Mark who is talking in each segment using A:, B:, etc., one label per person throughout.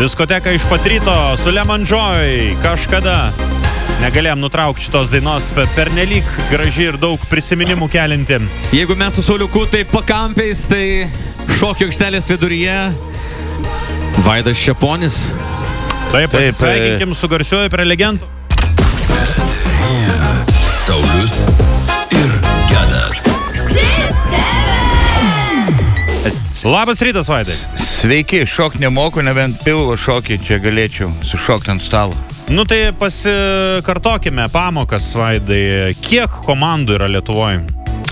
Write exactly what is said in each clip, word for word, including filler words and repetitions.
A: Diskoteka iš pat ryto su Lemon Joy kažkada. Negalėjom nutraukti šitos dainos, pernelyg graži ir daug prisiminimų kelinti.
B: Jeigu mes su Sauliuku tai pakampiais, tai šokio aikštelės viduryje Vaidas Čeponis.
A: Taip, pasisveikinkim su garsiuoju prelegentu.
C: Saulius ir Gedas.
A: Labas rytas, Vaidai.
D: Sveiki, šok nemoku, nebent pilvo šokį čia galėčiau sušokti ant stalo.
A: Nu tai pasikartokime pamokas, Vaidai. Kiek komandų yra Lietuvoje?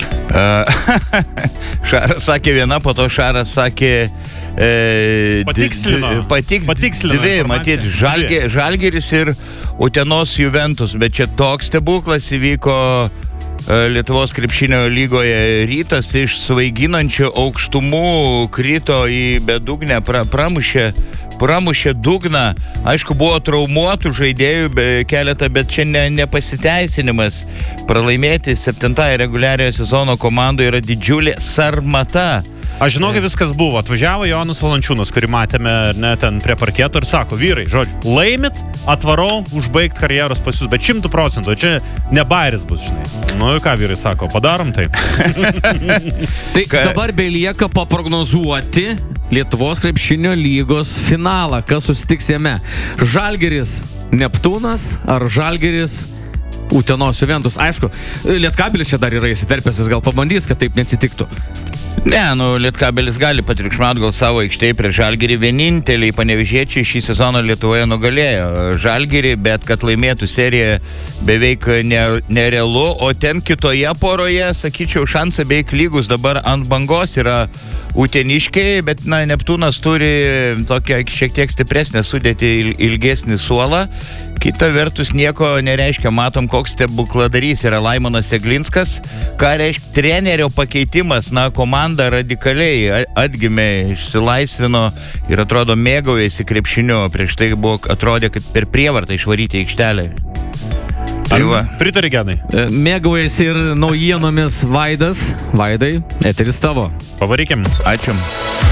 D: Šaras sakė viena, po to Šaras sakė... E,
A: Patikslino.
D: d, patik,
A: Patikslino
D: dvi, matyt, žalgi, Žalgiris ir Utenos Juventus, bet čia toks stebuklas įvyko Lietuvos krepšinio lygoje. Rytas iš svaiginančių aukštumų krito į bedugnę, pra, pramušė, pramušė dugną. Aišku, buvo traumuotų žaidėjų be keletą, bet čia ne, nepasiteisinimas. Pralaimėti septintąją reguliariojo sezono komandų yra didžiulė sarmata.
A: Aš žinau, kaip viskas buvo. Atvažiavo Jonas Valančiūnas, kurį matėme ne, ten prie parketo ir sako, vyrai, žodžiu, laimit, atvarau, užbaigt karjeros pas jūs, bet šimtų procentų, čia ne bairis bus, žinai. Nu ir ką vyrai sako, padarom taip.
B: Tai dabar belieka paprognozuoti Lietuvos krepšinio lygos finalą, kas susitiks jame. Žalgiris Neptūnas ar Žalgiris Utenos Juventus. Aišku, Lietkabelis čia dar yra įsiterpęs, jis gal pabandys, kad taip neatsitiktų.
D: Ne, nu, Lietkabelis gali patriukšmaut gal savo aikštėje prie Žalgirį. Vieninteliai panevėžiečiai šį sezoną Lietuvoje nugalėjo Žalgirį, bet kad laimėtų seriją beveik ne, nerealu, o ten kitoje poroje, sakyčiau, šansai beveik lygus. Dabar ant bangos yra uteniškiai, bet na, Neptūnas turi tokią šiek tiek stipresnę sudėtį, ilgesnį suolą. Kita vertus nieko nereiškia, matom, koks stebukladarys yra Laimonas Eglinskas. Ką reiškia trenerio pakeitimas, na, komanda radikaliai atgimė, išsilaisvino ir atrodo mėgaujasi krepšiniu. Prieš tai buvo, atrodė, kad per prievartą išvaryti aikštelę. Tai va.
A: Pritari, Genai?
B: Mėgaujasi ir naujienomis Vaidas. Vaidai, eteris tavo.
A: Pavarykim.
D: Ačiū.